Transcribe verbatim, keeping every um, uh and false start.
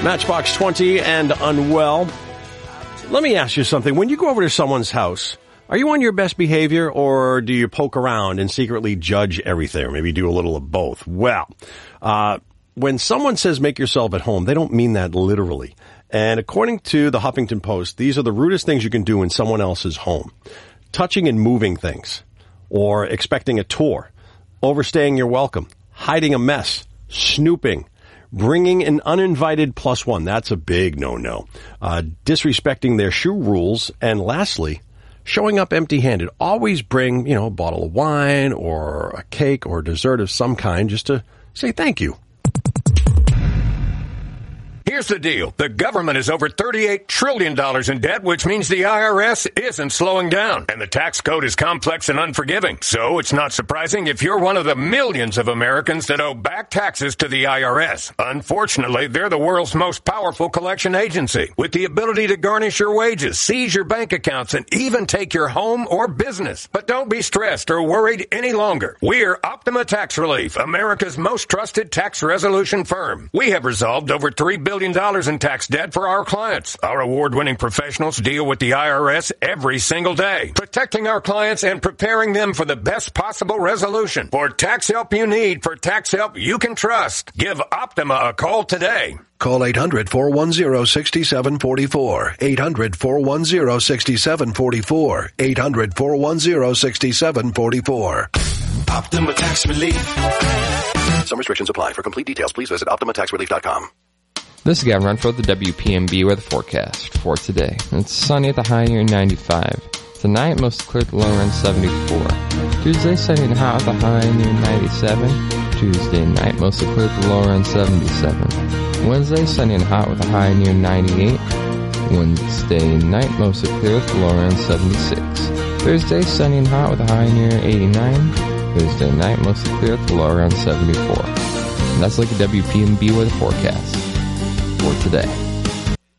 Matchbox twenty and Unwell. Let me ask you something. When you go over to someone's house, are you on your best behavior, or do you poke around and secretly judge everything, or maybe do a little of both? Well, uh, when someone says make yourself at home, they don't mean that literally. And according to the Huffington Post, these are the rudest things you can do in someone else's home. Touching and moving things, or expecting a tour, overstaying your welcome, hiding a mess, snooping, bringing an uninvited plus one. That's a big no-no. Uh, disrespecting their shoe rules. And lastly, showing up empty-handed. Always bring, you know, a bottle of wine or a cake or dessert of some kind just to say thank you. Here's the deal. The government is over thirty-eight trillion dollars in debt, which means the I R S isn't slowing down. And the tax code is complex and unforgiving. So it's not surprising if you're one of the millions of Americans that owe back taxes to the I R S. Unfortunately, they're the world's most powerful collection agency, with the ability to garnish your wages, seize your bank accounts, and even take your home or business. But don't be stressed or worried any longer. We're Optima Tax Relief, America's most trusted tax resolution firm. We have resolved over three billion dollars in tax debt for our clients. Our award-winning professionals deal with the I R S every single day, protecting our clients and preparing them for the best possible resolution. For tax help you need, for tax help you can trust, give Optima a call today. Call eight hundred, four one zero, six seven four four. eight hundred, four one zero, six seven four four. eight hundred, four one zero, six seven four four. Optima Tax Relief. Some restrictions apply. For complete details, please visit optima tax relief dot com. This is Gavin Renfro with the W P M B weather forecast for today. It's sunny at the high near ninety-five. Tonight, most clear at the low around seventy-four. Tuesday, sunny and hot with a high near ninety-seven. Tuesday night, mostly clear at the low around seventy-seven. Wednesday, sunny and hot with a high near ninety-eight. Wednesday night, mostly clear with the low around seventy-six. Thursday, sunny and hot with a high near eighty-nine. Thursday night, mostly clear with the low around seventy-four. And that's like a W P M B weather forecast for today.